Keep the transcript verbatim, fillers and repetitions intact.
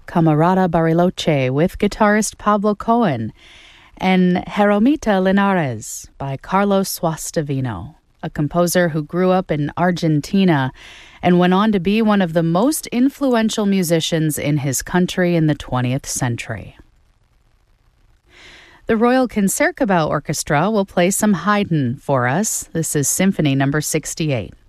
Camarada Bariloche with guitarist Pablo Cohen, and Jeromita Linares by Carlos Suastavino, a composer who grew up in Argentina and went on to be one of the most influential musicians in his country in the twentieth century. The Royal Concertgebouw Orchestra will play some Haydn for us. This is Symphony number sixty-eight.